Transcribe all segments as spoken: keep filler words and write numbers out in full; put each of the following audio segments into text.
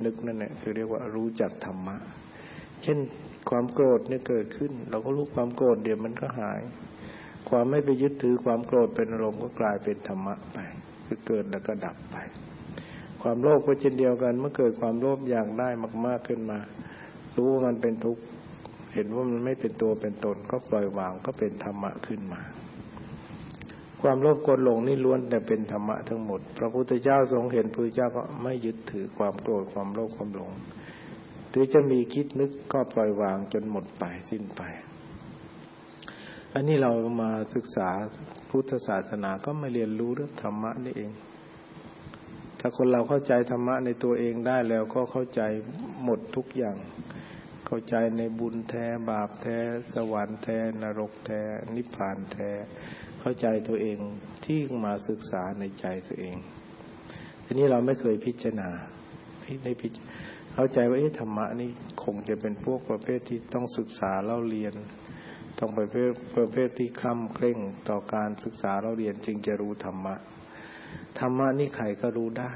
นึกนั่นแหละคือเรียกว่ารู้จักธรรมะเช่นความโกรธเนี่ยเกิดขึ้นเราก็รู้ความโกรธเดี๋ยวมันก็หายความไม่ไปยึดถือความโกรธเป็นอารมณ์ก็กลายเป็นธรรมะไปคือเกิดแล้วก็ดับไปความโลภก็เช่นเดียวกันเมื่อเกิดความโลภอยากได้มากๆขึ้นมารู้ว่ามันเป็นทุกข์เห็นว่ามันไม่เป็นตัวเป็นตนก็ปล่อยวางก็เป็นธรรมะขึ้นมาความโลภโกรธหลงนี่ล้วนแต่เป็นธรรมะทั้งหมดพระพุทธเจ้าทรงเห็นพระพุทธเจ้าก็ไม่ยึดถือความโกรธความโลภความหลงถึงจะมีคิดนึกก็ปล่อยวางจนหมดไปสิ้นไปอันนี้เรามาศึกษาพุทธศาสนาก็มาเรียนรู้เรื่องธรรมะนี่เองถ้าคนเราเข้าใจธรรมะในตัวเองได้แล้วก็เข้าใจหมดทุกอย่างเข้าใจในบุญแท้บาปแท้สวรรค์แท้นรกแท้นิพพานแท้เข้าใจตัวเองที่มาศึกษาในใจตัวเองทีนี้เราไม่เคยพิจารณาในพิจเข้าใจว่าเอ๊ะธรรมะนี่คงจะเป็นพวกประเภทที่ต้องศึกษาเล่าเรียนต้องประเภทประเภทที่คล่ำเคร่งต่อการศึกษาเล่าเรียนจึงจะรู้ธรรมะธรรมะนี่ใครก็รู้ได้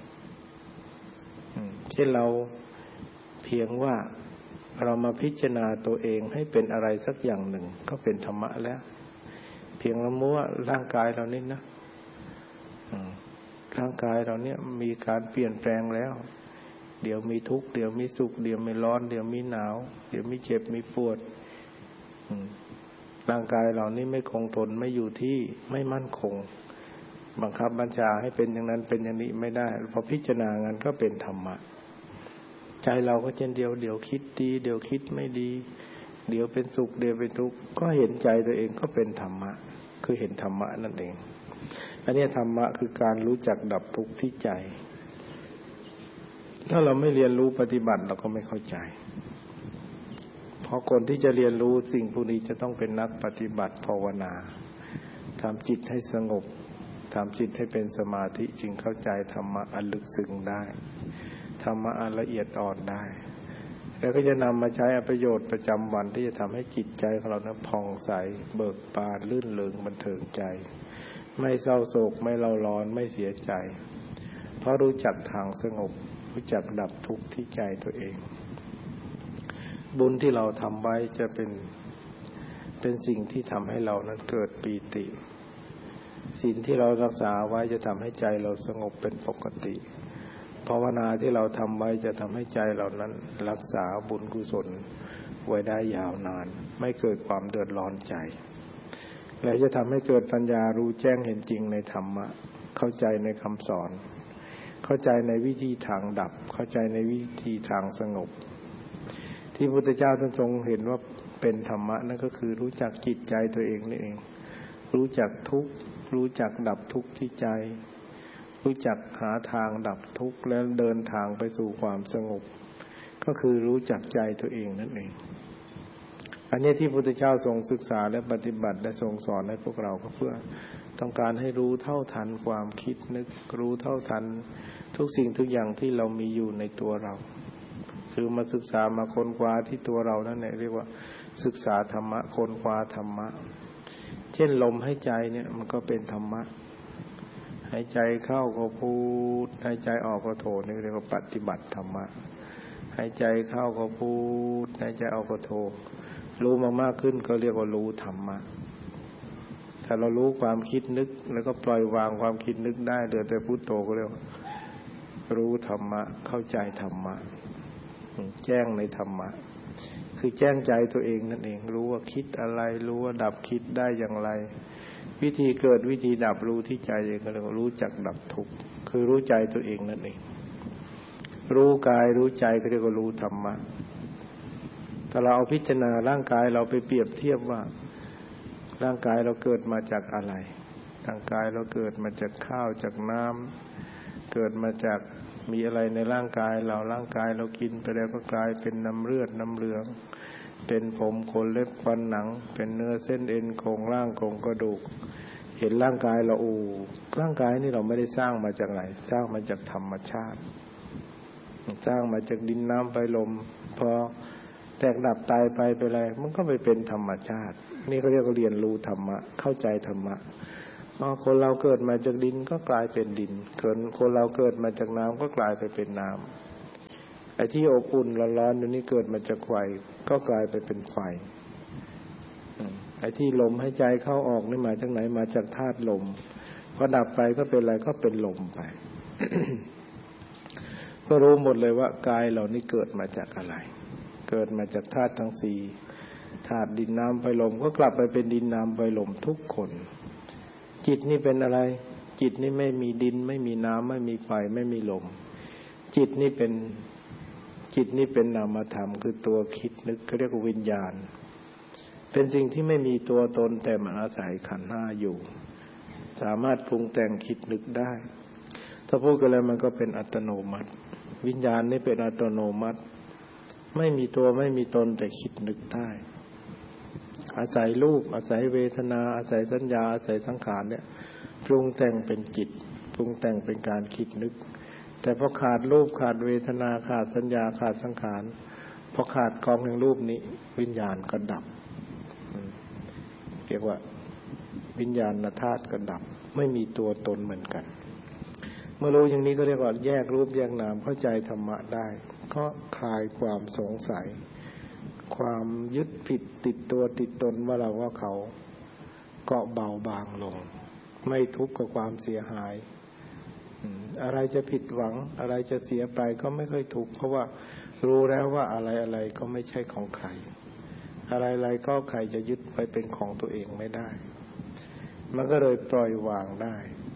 เช่นเราเพียงว่าเรามาพิจารณาตัวเองให้เป็นอะไรสักอย่างหนึ่งก็เป็นธรรมะแล้วเพียงเรารู้ว่าร่างกายเรานี่นะร่างกายเราเนี่ยมีการเปลี่ยนแปลงแล้วเดี๋ยวมีทุกข์เดี๋ยวมีสุขเดี๋ยวมีร้อนเดี๋ยวมีหนาวเดี๋ยวมีเจ็บมีปวดร่างกายเรานี่ไม่คงทนไม่อยู่ที่ไม่มั่นคงบังคับบัญชาให้เป็นอย่างนั้นเป็นอย่างนี้ไม่ได้พอพิจารณางั้นก็เป็นธรรมะใจเราก็เช่นเดียวเดี๋ยวคิดดีเดี๋ยวคิดไม่ดีเดี๋ยวเป็นสุขเดี๋ยวเป็นทุกข์ก็เห็นใจตัวเองก็เป็นธรรมะคือเห็นธรรมะนั่นเองอันนี้ธรรมะคือการรู้จักดับทุกข์ที่ใจถ้าเราไม่เรียนรู้ปฏิบัติเราก็ไม่เข้าใจเพราะคนที่จะเรียนรู้สิ่งพวกนี้จะต้องเป็นนักปฏิบัติภาวนาทำจิตให้สงบทำจิตให้เป็นสมาธิจึงเข้าใจธรรมะอันลึกซึ้งได้ธรรมะอันละเอียดอ่อนได้แล้วก็จะนำมาใช้ประโยชน์ประจำวันที่จะทำให้จิตใจของเรานั้นผ่องใสเบิกบานลื่นเริงบันเทิงใจไม่เศร้าโศกไม่เล่าร้อนไม่เสียใจเพราะรู้จักทางสงบรู้จักดับทุกข์ที่ใจตัวเองบุญที่เราทำไว้จะเป็นเป็นสิ่งที่ทำให้เรานั้นเกิดปีติศีลที่เรารักษาไว้จะทำให้ใจเราสงบเป็นปกติภาวนาที่เราทำไว้จะทำให้ใจเรานั้นรักษาบุญกุศลไว้ได้ยาวนานไม่เกิดความเดือดร้อนใจและจะทำให้เกิดปัญญารู้แจ้งเห็นจริงในธรรมะเข้าใจในคำสอนเข้าใจในวิธีทางดับเข้าใจในวิธีทางสงบที่พระพุทธเจ้าท่านทรงเห็นว่าเป็นธรรมะนั่นก็คือรู้จักจิตใจตัวเองนี่เองรู้จักทุกข์รู้จักดับทุกข์ที่ใจรู้จักหาทางดับทุกข์และเดินทางไปสู่ความสงบก็คือรู้จักใจตัวเองนั่นเองอันนี้ที่พระพุทธเจ้าทรงศึกษาและปฏิบัติและทรงสอนให้พวกเราก็เพื่อต้องการให้รู้เท่าทันความคิดนึกรู้เท่าทันทุกสิ่งทุกอย่างที่เรามีอยู่ในตัวเราคือมาศึกษามาค้นคว้าที่ตัวเรานั่นแหละเรียกว่าศึกษาธรรมะค้นคว้าธรรมะเช่นลมหายใจเนี่ยมันก็เป็นธรรมะหายใจเข้าก็พูดหายใจออกก็โทนี่เรียกว่าปฏิบัติธรรมะหายใจเข้าก็พูดหายใจออกก็โทรู้มากๆขึ้นก็เรียกว่ารู้ธรรมะถ้าเรารู้ความคิดนึกแล้วก็ปล่อยวางความคิดนึกได้เหลือแต่พุทโธก็เรียกว่ารู้ธรรมะเข้าใจธรรมะแจ้งในธรรมะคือแจ้งใจตัวเองนั่นเองรู้ว่าคิดอะไรรู้ว่าดับคิดได้อย่างไรวิธีเกิดวิธีดับรู้ที่ใจเองก็เรียกว่ารู้จักดับทุกข์คือรู้ใจตัวเองนั่นเองรู้กายรู้ใจก็เรียกว่ารู้ธรรมะถ้าเราเอาพิจารณาร่างกายเราไปเปรียบเทียบว่าร่างกายเราเกิดมาจากอะไรร่างกายเราเกิดมาจากข้าวจากน้ำเกิดมาจากมีอะไรในร่างกายเราร่างกายเรากินไปแล้วก็กลายเป็นน้ำเลือดน้ำเหลืองเป็นผมขนเล็บฟันหนังเป็นเนื้อเส้นเอ็นโครงร่างโครงกระดูกเห็นร่างกายเราโอ้ร่างกายนี่เราไม่ได้สร้างมาจากไหนสร้างมาจากธรรมชาติสร้างมาจากดินน้ำไฟลมพอแตกดับตายไปไปอะไรมันก็ไปเป็นธรรมชาตินี่เขาเรียกว่าเรียนรู้ธรรมะเข้าใจธรรมะคนเราเกิดมาจากดินก็กลายเป็นดินเกิดคนเราเกิดมาจากน้ำก็กลายไปเป็นน้อ้ที่อบอุ่นร้อนๆอยู่นี่เกิดมาจากไฟก็กลายไปเป็นไฟไอ้ที่ลมหายใจเข้าออกนี่มาจากไหนมาจากธาตุลมพอดับไปก็เป็นอะไรก็เป็นลมไป ก็รู้หมดเลยว่ากายเรานี่เกิดมาจากอะไรเกิดมาจากธาตุทั้งสี่ธาตุดินน้ำไฟลมก็กลับไปเป็นดินน้ำไฟลมทุกคนจิตนี่เป็นอะไรจิตนี่ไม่มีดินไม่มีน้ำไม่มีไฟไม่มีลมจิตนี่เป็นจิตนี่เป็นนามธรรมคือตัวคิดนึกเขาเรียกว่าวิญญาณเป็นสิ่งที่ไม่มีตัวตนแต่มันอาศัยขันธ์ห้าอยู่สามารถปรุงแต่งคิดนึกได้ถ้าพูดกันแล้วมันก็เป็นอัตโนมัติวิญญาณนี่เป็นอัตโนมัติไม่มีตัวไม่มีตนแต่คิดนึกได้อาศัยรูปอาศัยเวทนาอาศัยสัญญาอาศัยสังขารเนี่ยปรุงแต่งเป็นจิตปรุงแต่งเป็นการคิดนึกแต่พอขาดรูปขาดเวทนาขาดสัญญาขาดสังขารพอขาดกองแห่งรูปนี้วิญญาณก็ดับเรียกว่าวิญญาณธาตุก็ดับไม่มีตัวตนเหมือนกันเมื่อรู้อย่างนี้ก็เรียกว่าแยกรูปแยกนามเข้าใจธรรมะได้ก็คลายความสงสัยความยึดผิดติดตัวติดตนว่าเราว่าเขาก็เบาบางลงไม่ทุกข์กับความเสียหายอะไรจะผิดหวังอะไรจะเสียไปก็ไม่ค่อยทุกข์เพราะว่ารู้แล้วว่าอะไรอะไรก็ไม่ใช่ของใครอะไรอะไรก็ใครจะยึดไปเป็นของตัวเองไม่ได้มันก็เลยปล่อยวางได้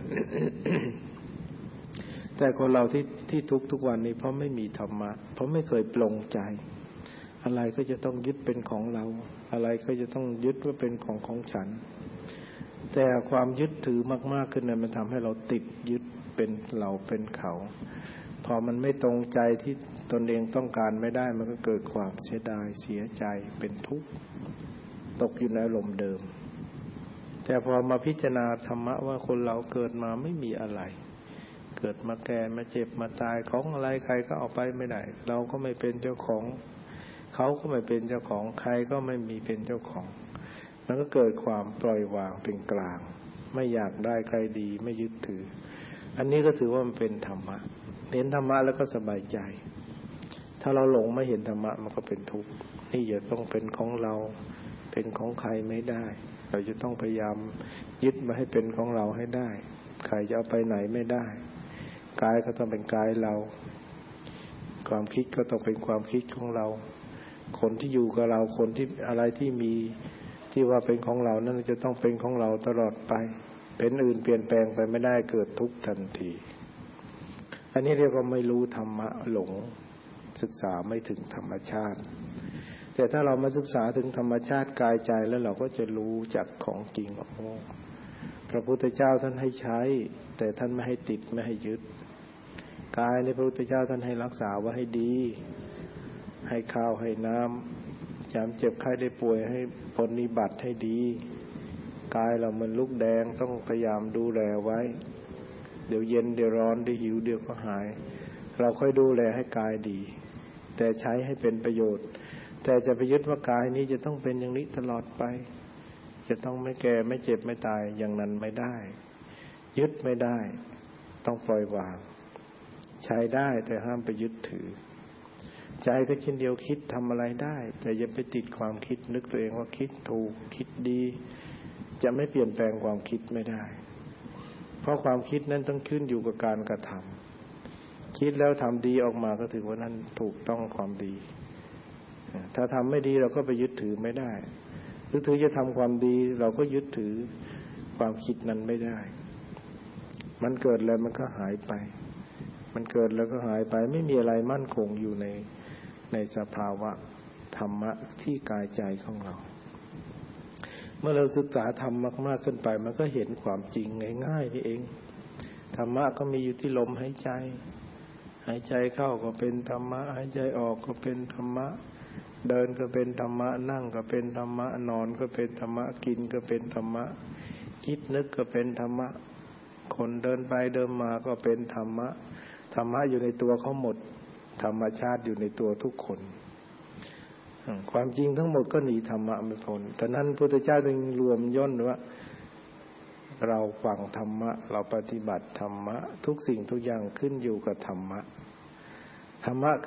แต่คนเราที่ที่ทุกทุกวันนี้เพราะไม่มีธรรมะเพราะไม่เคยปลงใจอะไรก็จะต้องยึดเป็นของเราอะไรก็จะต้องยึดว่าเป็นของของฉันแต่ความยึดถือมากๆขึ้นนั้นมันทำให้เราติดยึดเป็นเราเป็นเขาพอมันไม่ตรงใจที่ตนเองต้องการไม่ได้มันก็เกิดความเสียดายเสียใจเป็นทุกข์ตกอยู่ในอารมณ์เดิมแต่พอมาพิจารณาธรรมะว่าคนเราเกิดมาไม่มีอะไรเกิดมาแก่มาเจ็บมาตายของอะไรใครก็เอาไปไม่ได้เราก็ไม่เป็นเจ้าของเขาก็ไม่เป็นเจ้าของใครก็ไม่มีเป็นเจ้าของมันก็เกิดความปล่อยวางเป็นกลางไม่อยากได้ใครดีไม่ยึดถืออันนี้ก็ถือว่ามันเป็นธรรมะเห็นธรรมะแล้วก็สบายใจถ้าเราหลงไม่เห็นธรรมะมันก็เป็นทุกข์นี่อย่าต้องเป็นของเราเป็นของใครไม่ได้เราจะต้องพยายามยึดมาให้เป็นของเราให้ได้ใครจะเอาไปไหนไม่ได้กายก็ต้องเป็นกายเราความคิดก็ต้องเป็นความคิดของเราคนที่อยู่กับเราคนที่อะไรที่มีที่ว่าเป็นของเรานั่นจะต้องเป็นของเราตลอดไปเป็นอื่นเปลี่ยนแปลงไปไม่ได้เกิดทุกข์ทันทีอันนี้เรียกว่าไม่รู้ธรรมะหลงศึกษาไม่ถึงธรรมชาติแต่ถ้าเรามาศึกษาถึงธรรมชาติกายใจแล้วเราก็จะรู้จักของจริงว่าโอ้พระพุทธเจ้าท่านให้ใช้แต่ท่านไม่ให้ติดไม่ให้ยึดกายในพระพุทธเจ้าท่านให้รักษาไว้ให้ดีให้ข้าวให้น้ำยามเจ็บไข้ได้ป่วยให้ปฏิบัติให้ดีกายเรามันลุกแดงต้องพยายามดูแลไว้เดี๋ยวเย็นเดี๋ยวร้อนเดี๋ยวหิวเดี๋ยวก็หายเราค่อยดูแลให้กายดีแต่ใช้ให้เป็นประโยชน์แต่จะไปยึดว่ากายนี้จะต้องเป็นอย่างนี้ตลอดไปจะต้องไม่แก่ไม่เจ็บไม่ตายอย่างนั้นไม่ได้ยึดไม่ได้ต้องปล่อยวางใช้ได้แต่ห้ามไปยึดถือใจก็เช่นเดียวคิดทำอะไรได้แต่อย่าไปติดความคิดนึกตัวเองว่าคิดถูกคิดดีจะไม่เปลี่ยนแปลงความคิดไม่ได้เพราะความคิดนั้นต้องขึ้นอยู่กับการกระทำคิดแล้วทำดีออกมาก็ถือว่านั้นถูกต้องความดีถ้าทำไม่ดีเราก็ไปยึดถือไม่ได้หรือถือจะทำความดีเราก็ยึดถือความคิดนั้นไม่ได้มันเกิดแล้วมันก็หายไปมันเกิดแล้วก็หายไปไม่มีอะไรมั่นคงอยู่ในในสภาวะธรรมะที่กายใจของเราเมื่อเราศึกษาธรรมมากๆขึ้นไปมันก็เห็นความจริงง่ายๆนี่เองธรรมะก็มีอยู่ที่ลมหายใจหายใจเข้าก็เป็นธรรมะหายใจออกก็เป็นธรรมะเดินก็เป็นธรรมะนั่งก็เป็นธรรมะนอนก็เป็นธรรมะกินก็เป็นธรรมะคิดนึกก็เป็นธรรมะคนเดินไปเดินมาก็เป็นธรรมะธรรมะอยู่ในตัวเขาหมดธรรมชาติอยู่ในตัวทุกคนความจริงทั้งหมดก็หนีธรรมะไม่พ้นแต่นั้นพุทธเจ้าจึงรวมย่นว่าเราฟังธรรมะเราปฏิบัติธรรมะทุกสิ่งทุกอย่างขึ้นอยู่กับธรรมะธรรมะ